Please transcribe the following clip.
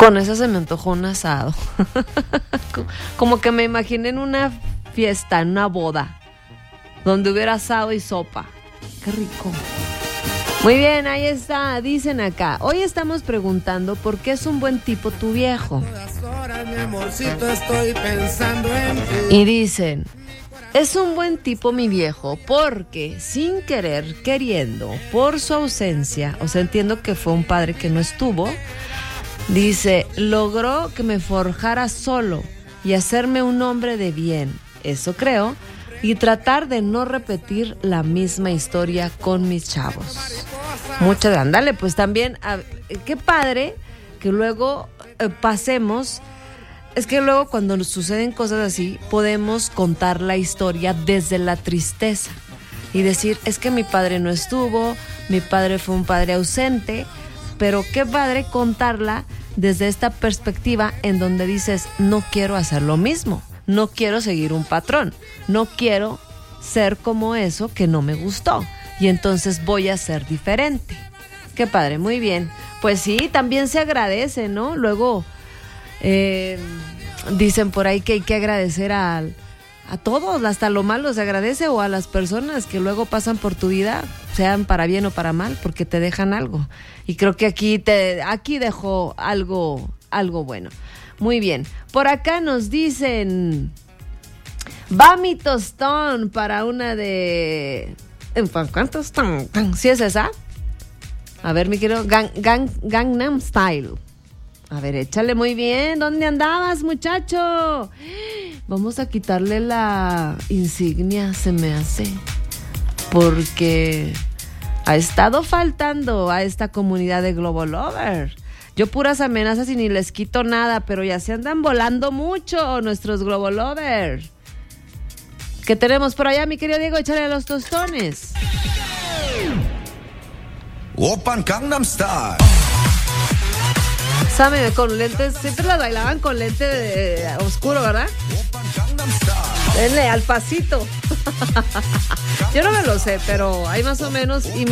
Con eso se me antojó un asado. Como que me imaginé en una fiesta, en una boda, donde hubiera asado y sopa. Qué rico. Muy bien, ahí está. Dicen acá, hoy estamos preguntando por qué es un buen tipo tu viejo. Y dicen, es un buen tipo mi viejo porque sin querer, queriendo, por su ausencia, o sea, entiendo que fue un padre que no estuvo, dice, logró que me forjara solo y hacerme un hombre de bien, eso creo, y tratar de no repetir la misma historia con mis chavos. Muchas, ándale, pues también, qué padre que luego pasemos. Es que luego cuando nos suceden cosas así, podemos contar la historia desde la tristeza y decir, es que mi padre no estuvo, mi padre fue un padre ausente, pero qué padre contarla desde esta perspectiva en donde dices, no quiero hacer lo mismo, no quiero seguir un patrón, no quiero ser como eso que no me gustó y entonces voy a ser diferente. Qué padre, muy bien. Pues sí, también se agradece, ¿no? Luego dicen por ahí que hay que agradecer a todos, hasta lo malo se agradece, o a las personas que luego pasan por tu vida, sean para bien o para mal, porque te dejan algo. Y creo que aquí dejó algo bueno. Muy bien. Por acá nos dicen, va mi tostón para una de... ¿Cuántos? ¿Sí es esa? A ver, mi querido, Gangnam Style. A ver, échale, muy bien. ¿Dónde andabas, muchacho? Vamos a quitarle la insignia, se me hace. Porque ha estado faltando a esta comunidad de Globo Lover. Yo puras amenazas y ni les quito nada, pero ya se andan volando mucho nuestros Globo Lover. ¿Qué tenemos por allá, mi querido Diego? Échale a los tostones. Oppan Gangnam Style. Sabe, con lentes, siempre las bailaban con lente oscuro, ¿verdad? Denle al pasito. Yo no me lo sé, pero hay más o menos. Y